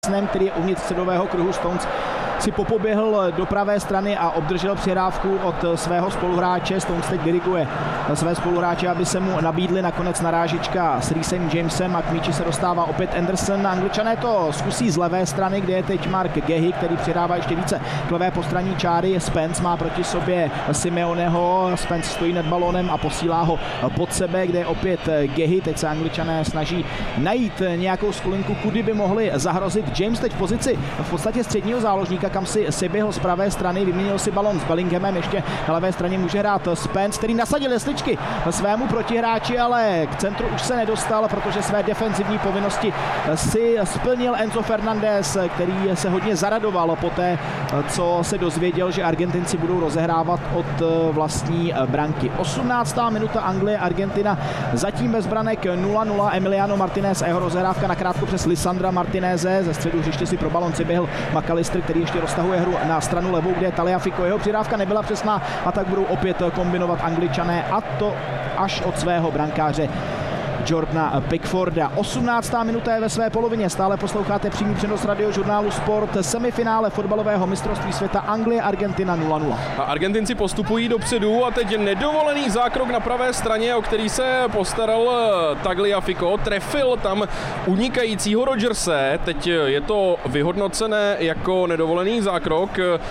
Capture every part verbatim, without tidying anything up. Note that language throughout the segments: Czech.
který je uvnitř středového kruhu. Stones si popoběhl do pravé strany a obdržel přihrávku od svého spoluhráče. Stones teď diriguje své spoluhráče, aby se mu nabídli. Nakonec narážička s Rhysem Jamesem a k míči se dostává opět Anderson. Angličané to zkusí z levé strany, kde je teď Mark Gehy, který přidává ještě více k levé postranní čáry. Spence má proti sobě Simeoneho. Spence stojí nad balónem a posílá ho pod sebe, kde je opět Gehy. Teď se Angličané snaží najít nějakou skulinku, kudy by mohli zahrozit. James teď v pozici v podstatě středního záložníka, kam si seběhl z pravé strany, vyměnil si balon s Bellinghamem, ještě na levé straně může hrát Spence, který nasadil jesličky svému protihráči, ale k centru už se nedostal, protože své defenzivní povinnosti si splnil Enzo Fernandez, který se hodně zaradoval po té, co se dozvěděl, že Argentinci budou rozehrávat od vlastní branky. osmnáctá minuta, Anglie, Argentina zatím bez branek nula nula. Emiliano Martinez a jeho rozehrávka nakrátko přes Lisandra Martineze. Ze středu hřiště si pro balon přiběhl McAllister, který ještě roztahuje hru na stranu levou, kde je Tagliafico. Jeho přidávka nebyla přesná a tak budou opět kombinovat Angličané, a to až od svého brankáře Jordana Pickforda. osmnáctá minuta je ve své polovině. Stále posloucháte přímý přenos Radiožurnálu Sport. Semifinále fotbalového mistrovství světa Anglie Argentina nula nula. A Argentinci postupují dopředu a teď nedovolený zákrok na pravé straně, o který se postaral Tagliafico. Trefil tam unikajícího Rodgerse. Teď je to vyhodnocené jako nedovolený zákrok,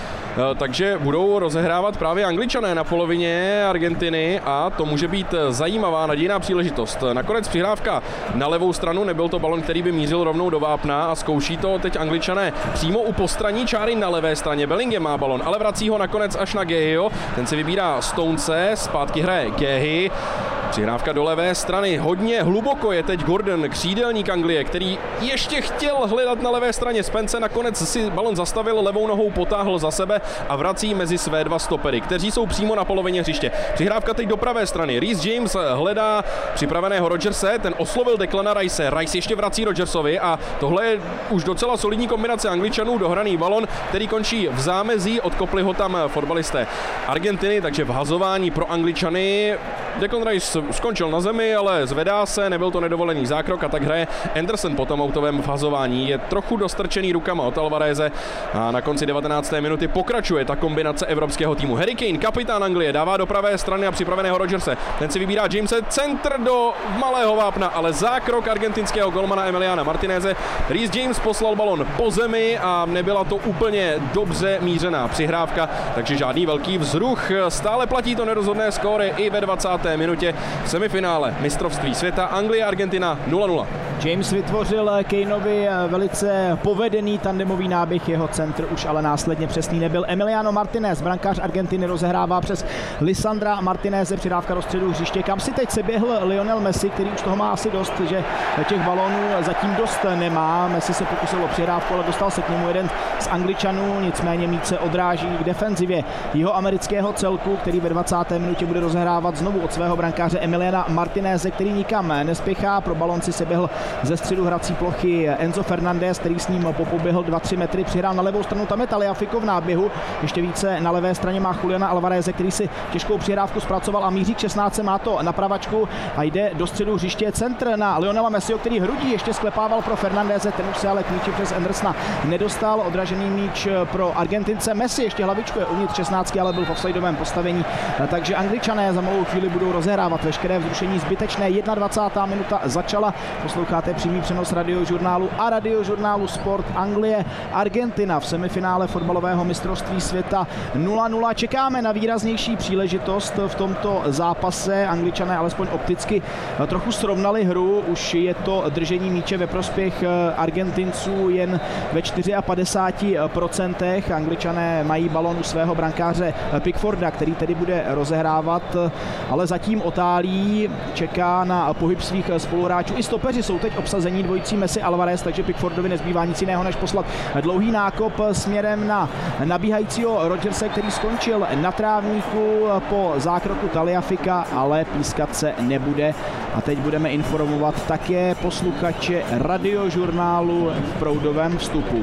takže budou rozehrávat právě Angličané na polovině Argentiny a to může být zajímavá nadějná příležitost. Nakonec přihrávka na levou stranu, nebyl to balon, který by mířil rovnou do vápna a zkouší to teď Angličané přímo u postranní čáry na levé straně. Bellingham má balon, ale vrací ho nakonec až na Gehyho. Ten si vybírá Stonese, zpátky hraje Gehy. Přihrávka do levé strany, hodně hluboko je teď Gordon, křídelník Anglie, který ještě chtěl hledat na levé straně Spence, nakonec si balon zastavil, levou nohou potáhl za sebe a vrací mezi své dva stopery, kteří jsou přímo na polovině hřiště. Přihrávka teď do pravé strany, Rhys James hledá připraveného Rodgerse, ten oslovil Declana Rice, Rice ještě vrací Rodgersovi a tohle je už docela solidní kombinace Angličanů, dohraný balon, který končí v zámezí, odkopli ho tam fotbalisté Argentiny, takže vhazování pro Angličany. Declan Rice skončil na zemi, ale zvedá se, nebyl to nedovolený zákrok a tak hraje Anderson po tom autovém vhazování. Je trochu dostrčený rukama od Alvareze a na konci devatenácté minuty pokračuje ta kombinace evropského týmu. Harry Kane, kapitán Anglie, dává do pravé strany a připraveného Rodgerse. Ten si vybírá Jamese, centr do malého vápna, ale zákrok argentinského golmana Emiliana Martineze. Rhys James poslal balon po zemi a nebyla to úplně dobře mířená přihrávka, takže žádný velký vzruch. Stále platí to nerozhodné skóre i ve dvacáté minutě v semifinále mistrovství světa Anglie Argentina nula nula. James vytvořil Kaneovi velice povedený tandemový náběh, jeho centr už ale následně přesný nebyl. Emiliano Martinez, brankář Argentiny, rozehrává přes Lisandra Martineze, přidávka do středu hřiště, kam si teď seběhl Lionel Messi, který už toho má asi dost, že těch balónů zatím dost nemá. Messi se pokusil o přihrávku, ale dostal se k němu jeden z Angličanů, nicméně míč se odráží k defenzivě jeho amerického celku, který ve dvacáté minutě bude rozehrávat znovu od svého brankáře Emiliana Martineze, který nikam nespěchá. Pro balon si seběhl ze středu hrací plochy Enzo Fernandez, který s ním popoběhl dva tři metry, přihrál na levou stranu, tam je Tagliafico v náběhu, ještě více na levé straně má Juliana Alvareze, který si těžkou přihrávku zpracoval a míří k šestnáctce, má to na pravačku a jde do středu hřiště, centr na Lionela Messiho, který hrudí ještě sklepával pro Fernandeze, ten už se ale k míči přes Andersona nedostal, odražený míč pro Argentince. Messi ještě hlavičkuje uvnitř šestnáctky, ale byl v offsideovém postavení, takže Angličané za malou chvíli budou rozehrávat veškeré vzrušení zbytečné. dvacátá jedna minuta začala, posloucháte přímý přenos Radiožurnálu a Radiožurnálu Sport. Anglie Argentina v semifinále fotbalového mistrovství světa nula nula. Čekáme na výraznější příležitost v tomto zápase. Angličané alespoň opticky trochu srovnali hru, už je to držení míče ve prospěch Argentinců jen ve padesát čtyři procent. Angličané mají balon u svého brankáře Pickforda, který tedy bude rozehrávat, ale zatím otálí, čeká na pohyb svých spoluhráčů. I stopeři jsou teď obsazení dvojicí Messi Alvarez, takže Pickfordovi nezbývá nic jiného, než poslat dlouhý nákop směrem na nabíhajícího Rodgerse, který skončil na trávníku po zákroku Tagliafica, ale pískat se nebude. A teď budeme informovat také posluchače Radiožurnálu v proudovém vstupu.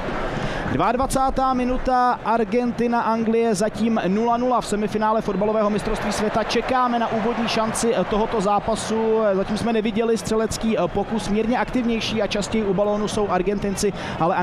dvacátá druhá minuta, Argentina, Anglie zatím nula nula v semifinále fotbalového mistrovství světa. Čekáme na úvodní šanci tohoto zápasu. Zatím jsme neviděli střelecký pokus, mírně aktivnější a častěji u balónu jsou Argentinci, ale